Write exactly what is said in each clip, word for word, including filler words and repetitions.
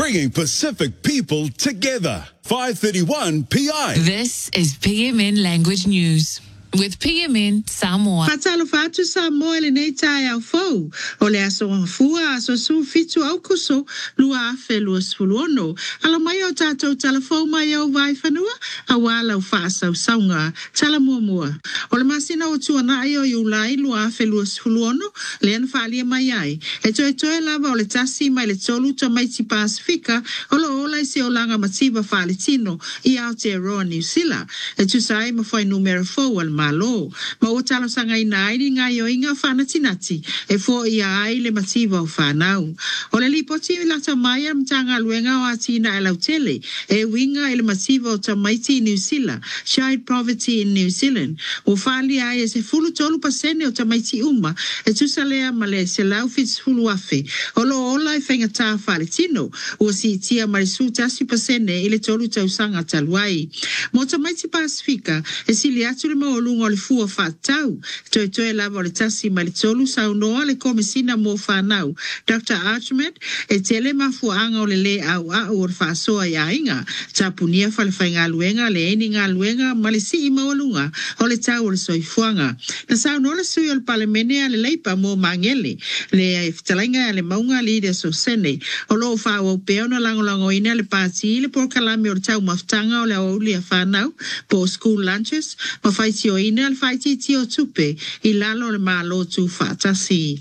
bringing Pacific people together. five thirty-one P I. This is P M N Language News with P M N Samoa. Patalo fatu Samoa le nei tai au fou. O le aso fua aso su fitu au kuso lua afe lua sfuluono. Alo mai o tatou talafou mai au vai whanua a wala o whaasa o saunga tala mua mua. O le masina o tuana ai o iulai lua afe lua sfuluono le ana whaalia mai ai. E toe toe lava o le tasi mai le tolu to mai ti Pasifika o lo ola isi o langa matiba whaaletino i Aotearoa New Zealand. E tu sai ma whai numero fou al malo. Ma o talo sanga ina ai nga yo inga whanatinati e fo ia ai le matiba o whanau. O le lipoti la tamaya mtanga luenga o atina e lautele e winga e le matiba o tamaiti New Zealand, child poverty in New Zealand. O whali ai e se fulu tolu pasene o tamaiti uma e tusalea male se lau fits fulu afe. O lo ola e whenga tā whaletino o si tia marisu tasi pasene i le tolu tausanga taluai. Mo tamaiti Pasifika e sili atu le maolunga o le fua whatau. Toi toi lava o le tasi ma le tolu sau noa le komisina mo whanau. Doctor Archmed e tele mafuanga o le le au au o le whasoa ia inga. Tapunia whale whainga luenga le eni ngā luenga ma le si i maolunga o le tau o le soifuanga. Na sau noa le sui o le palemene a le leipa mo mangele. Le fitalainga le maunga leaders o sene. O lo whaua o peo na lango lango ina le pāti le por kalame o le tau maftanga o le auli a whanau po school lunches ma whaiti o ina le whaiti ti o tupe i lalo le malo tu whatasi.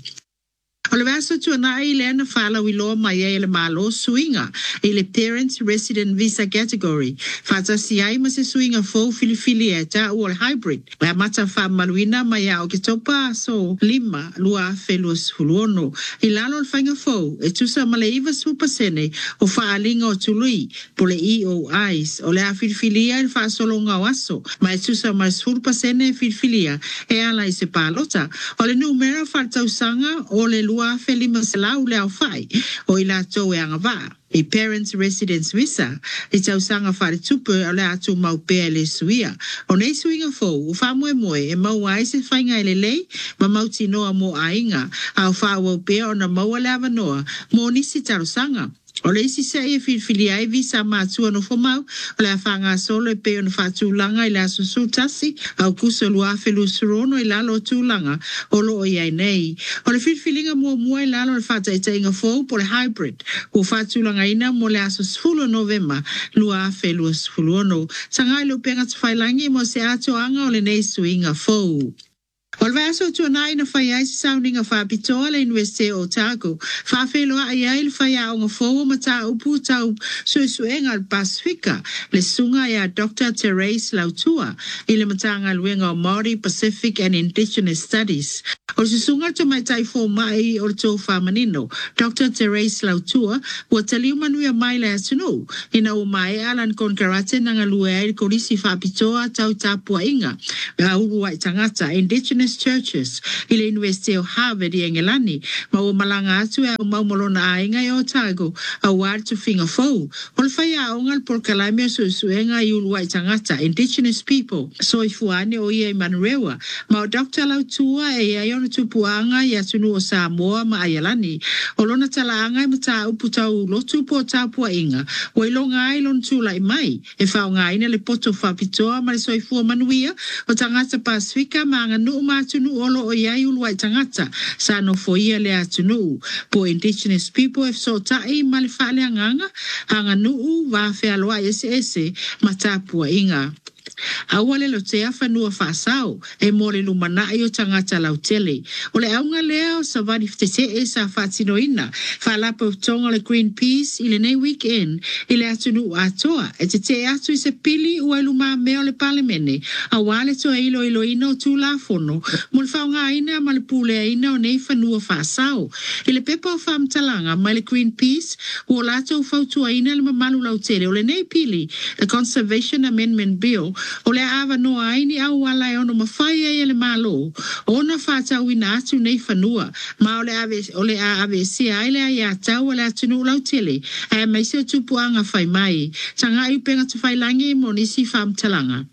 O le vaso tuana i le ana whala wiloa mai e le malo suinga i le Parents Resident Visa Category. Whatasi ai ma se suinga fau filifili e ta o le hybrid. Le mata wha maluina mai a o ke topa so lima lua felus huluono. I lalo le whainga fau e tusa ma le iwa supasene o whaalinga o tului po le E O Is. O le a filifilia i whaasolonga o aso. Ma e tusa ma le supasene filifilia e ala i se palota. O le numera whatausanga o le lua Ua felima selau le au fai o ila tau e anga vaa. I Parents Residence Visa i tau sanga whare tupu o le atu mau pēa le suia. O nei suinga fōu, u whamoe moe e mau ai se whainga ele lei, ma mau tinoa mo ainga, au whawau pēa o na maua le avanoa, mo nisi taro sanga. O le isi se e filfili ai visa mātua no whamau, o le awhanga solo e peo na whatūlanga i le asusu tasi, au kusa lua whelu surono i lalo tūlanga, o lo o iai nei. O le filfilinga mua mua i lalo le whata i tainga fōu po le hybrid, o whatūlanga ina mo le asus fulo novema, lua whelu asfulu ono. Sangai lo penga tawhailangi mo se ato anga o le nei suinga fōu. O le vaso tuana ina whai ai se sauninga whapitoa le University o Otago. Whawheloa ai ai le whai au ngā whaua ma tā upu tau suesuenga al Pasifika. Le sunga ia Doctor Therese Lautua i le matanga luenga o Māori, Pacific and Indigenous Studies. O le sunga to mai tai fō mai o le tō whamanino. Doctor Therese Lautua ua taliu manuia mai le atunu. Ina o mai Alan Konkarate nanga lue ai le korisi whapitoa tau tāpua inga. Nga uru ai tangata Indigenous churches i le University of Harvard i Engelani ma o malanga atu e o maumolona a inga i Otago a wār tu whinga fau. O le whai a ongal por kalamia su suenga i uluai tangata Indigenous people so i fuane o ia i Manurewa ma o Doctor Lautua e ai ona tupuanga i atunu o Samoa ma Ayalani o lona talaanga i mata uputau lotu po tāpua inga o ilonga ai lon tula i mai e whao ngā ina le poto whapitoa ma le soifua manuia o tangata Pasifika ma anga nuu atunu olo o iai uluai tangata sa no foia le atunu po Indigenous people e so tai ma le whaale anganga anga nuu wa whealoa ese ese matapua inga. Awale lo te awhanua whaasau e mole lumana i o tangata lautele. O le aunga lea o savani ftete e sa whatino ina. Whalapa tonga le Greenpeace i le nei weekend i le atunu atoa. E te te atu i se pili ua luma meo le palemene. A wale to e ilo ilo ina o tū la fono. Mol whaunga ina ma le pule ina o nei whanua whaasau. I le pepa o whamtalanga ma le Greenpeace ua lato whautua ina le mamalu lautele. O le nei pili, the Conservation Amendment Bill, o le awa noa aini au wala e ono mawhai e le malo. O na whātau ina atu nei whanua. Ma o le ave, o le a ave si aile a ia tau o le atunu lau tele. E mai se tupuanga whai mai. Tanga i penga tu whai langi mo nisi whamtalanga.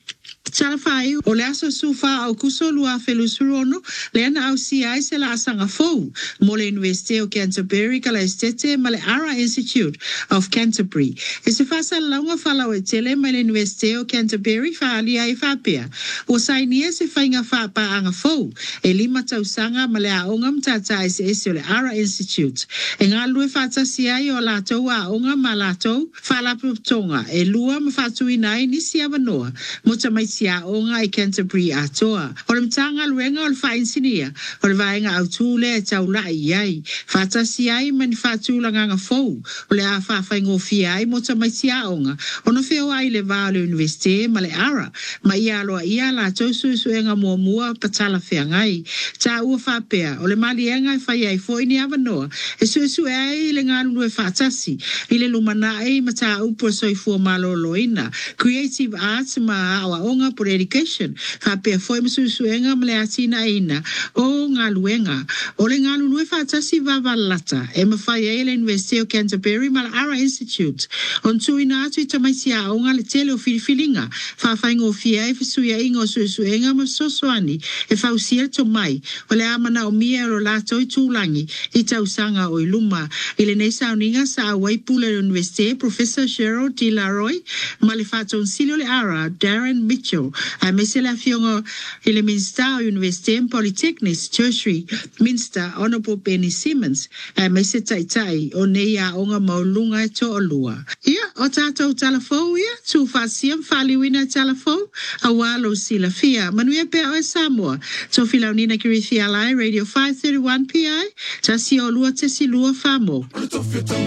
Talafai o le aso sufa au kuso lua felusurono le ana au C I se la asanga fou mo le University o Canterbury ka la estete ma le Ara Institute of Canterbury. E se fasa launga fala o tele ma le University o Canterbury fa alia i fapea. O sainia se fainga fa pa anga fou e lima tausanga ma le aonga mtata e se ese o le Ara Institute. E ngā lue fata C I o latou a aonga ma latou fa la tonga e lua ma fatu inai nisi avanoa mo tamaiti a onga i Canterbury atoa. O le mtanga luenga o le whainsinia, o le vaenga au tūle e taula i ai. Fata si ai mani whatūla nganga fou, o le a whawhai ngofi ai mo tamaiti a onga. O no wheo ai le vā le universite ma le ara, ma ia aloa ia la tausu suenga mua mua patala whiangai. Ta ua whapea, o le malienga i whai ai fo ini avanoa, e su su e ai le ngā lulu e whatasi, i le lumana ai ma ta upo soifua malo loina. Creative arts ma awa onga por education fa pe foi msusuenga mle atina ina o nga luenga o le nga lulu fa tasi va valata e ma fa ye le University of Canterbury mal Ara Institute on tu ina tu tamaisia o nga le tele o filifilinga fa fa ngo fia e fisu ya ingo susuenga ma sosoani e fa usia to mai o le amana o mia ro la toi tulangi i tausanga o iluma i le nesa uninga sa waipule University Professor Cheryl T. Laroy ma le fa ton silio le Ara Darren Mitchell a mesela fiongo ile Minster University Polytechnics Tertiary Minster Honorable Benny Simmons a meseta tai o neia onga maulunga to olua ia o tatou talafou ia tu fasiam faliwina talafou a walo sila fia manuia pe o Samoa so filaunina kirithia lai radio five thirty-one P I tasi olua tesi lua famo